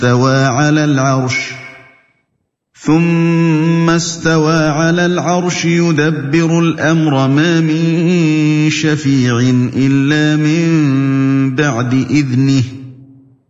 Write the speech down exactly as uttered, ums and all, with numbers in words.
اسْتَوَىٰ عَلَى الْعَرْشِ ثُمَّ اسْتَوَىٰ عَلَى الْعَرْشِ يُدَبِّرُ الْأَمْرَ مَا مِن شَفِيعٍ إِلَّا مِن بَعْدِ إِذْنِهِ